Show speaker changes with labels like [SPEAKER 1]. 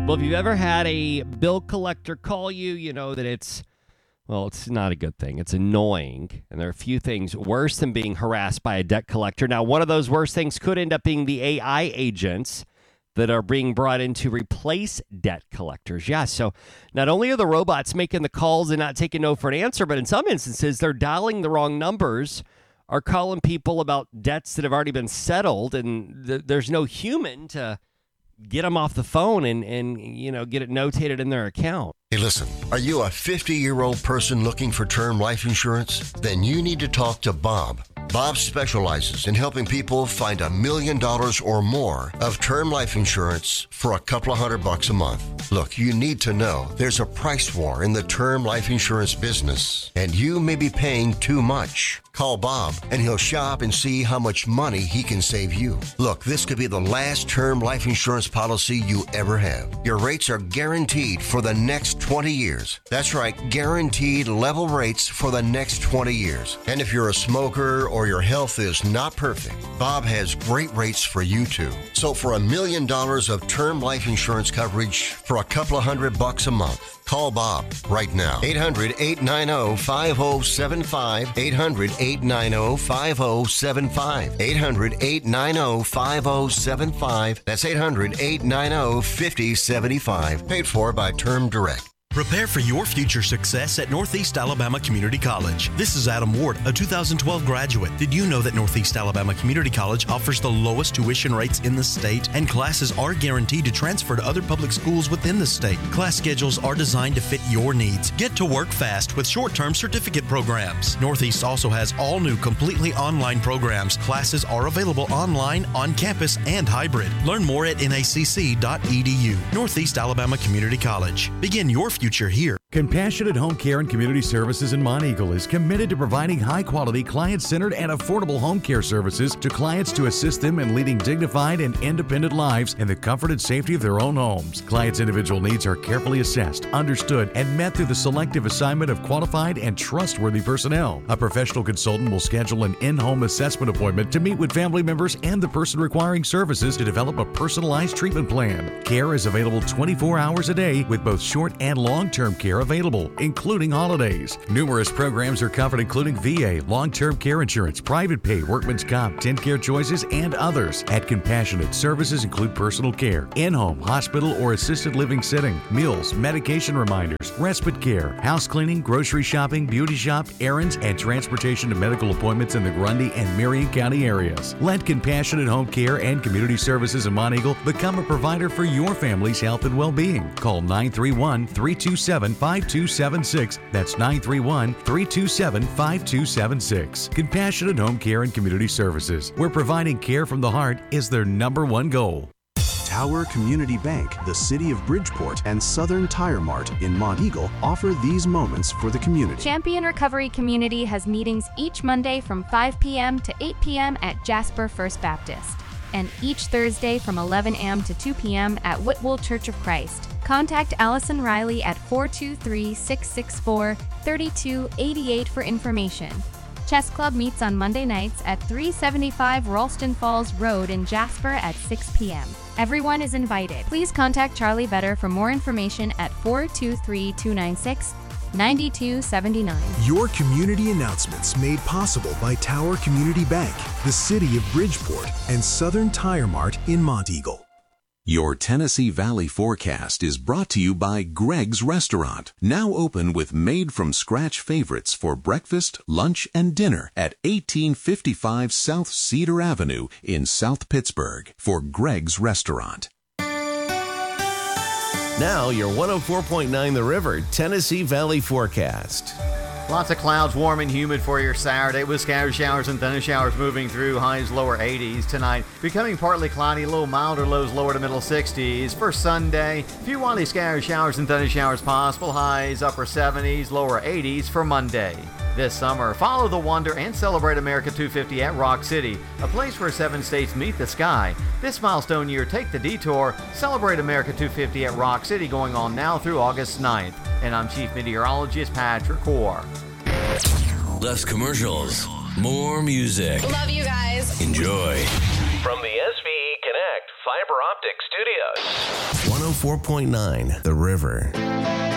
[SPEAKER 1] Well, if you've ever had a bill collector call you, you know that it's not a good thing. It's annoying. And there are a few things worse than being harassed by a debt collector. Now, one of those worst things could end up being the AI agents that are being brought in to replace debt collectors. Yeah, so not only are the robots making the calls and not taking no for an answer, but in some instances, they're dialing the wrong numbers, are calling people about debts that have already been settled, and there's no human to get them off the phone and get it notated in their account.
[SPEAKER 2] Hey, listen, are you a 50-year-old person looking for term life insurance? Then you need to talk to Bob. Bob specializes in helping people find $1 million or more of term life insurance for a couple of $100 a month. Look, you need to know there's a price war in the term life insurance business, and you may be paying too much. Call Bob, and he'll shop and see how much money he can save you. Look, this could be the last term life insurance policy you ever have. Your rates are guaranteed for the next 20 years. That's right, guaranteed level rates for the next 20 years. And if you're a smoker or your health is not perfect, Bob has great rates for you too. So for $1 million of term life insurance coverage for a couple of $100 a month, call Bob right now. 800-890-5075. 800-890-5075. 800-890-5075. That's 800-890-5075. Paid for by Term Direct.
[SPEAKER 3] Prepare for your future success at Northeast Alabama Community College. This is Adam Ward, a 2012 graduate. Did you know that Northeast Alabama Community College offers the lowest tuition rates in the state, and classes are guaranteed to transfer to other public schools within the state? Class schedules are designed to fit your needs. Get to work fast with short-term certificate programs. Northeast also has all new completely online programs. Classes are available online, on campus, and hybrid. Learn more at nacc.edu. Northeast Alabama Community College. Begin your future here.
[SPEAKER 4] Compassionate Home Care and Community Services in Monteagle is committed to providing high-quality, client-centered, and affordable home care services to clients to assist them in leading dignified and independent lives in the comfort and safety of their own homes. Clients' individual needs are carefully assessed, understood, and met through the selective assignment of qualified and trustworthy personnel. A professional consultant will schedule an in-home assessment appointment to meet with family members and the person requiring services to develop a personalized treatment plan. Care is available 24 hours a day with both short and long-term care available, including holidays. Numerous programs are covered, including VA, long-term care insurance, private pay, workman's comp, TennCare choices, and others. At Compassionate, services include personal care, in-home, hospital, or assisted living setting, meals, medication reminders, respite care, house cleaning, grocery shopping, beauty shop, errands, and transportation to medical appointments in the Grundy and Marion County areas. Let Compassionate Home Care and Community Services in Monteagle become a provider for your family's health and well-being. Call 931-327-5276. That's 931-327-5276. Compassionate Home Care and Community Services, where providing care from the heart is their #1 goal.
[SPEAKER 5] Tower Community Bank, the City of Bridgeport, and Southern Tire Mart in Monteagle offer these moments for the community.
[SPEAKER 6] Champion Recovery Community has meetings each Monday from 5 p.m. to 8 p.m. at Jasper First Baptist, and each Thursday from 11 a.m. to 2 p.m. at Whitwell Church of Christ. Contact Allison Riley at 423-664-3288 for information. Chess Club meets on Monday nights at 375 Ralston Falls Road in Jasper at 6 p.m. Everyone is invited. Please contact Charlie Vetter for more information at 423-296-9279.
[SPEAKER 7] Your community announcements made possible by Tower Community Bank, the City of Bridgeport, and Southern Tire Mart in Monteagle.
[SPEAKER 8] Your Tennessee Valley forecast is brought to you by Greg's Restaurant, now open with made-from-scratch favorites for breakfast, lunch, and dinner at 1855 South Cedar Avenue in South Pittsburgh for Greg's Restaurant.
[SPEAKER 9] Now your 104.9 The River Tennessee Valley forecast.
[SPEAKER 10] Lots of clouds, warm and humid for your Saturday with scattered showers and thunder showers moving through, highs lower 80s. Tonight, becoming partly cloudy, a little milder, lows lower to middle 60s. For Sunday, a few widely scattered showers and thunder showers possible, highs upper 70s, lower 80s for Monday. This summer, follow the wonder and celebrate America 250 at Rock City, a place where 7 states meet the sky. This milestone year, take the detour, celebrate America 250 at Rock City, going on now through August 9th. And I'm Chief Meteorologist Patrick Hoare.
[SPEAKER 11] Less commercials, more music.
[SPEAKER 12] Love you guys.
[SPEAKER 11] Enjoy.
[SPEAKER 13] From the SVE Connect Fiber
[SPEAKER 9] Optic Studios. 104.9 The River.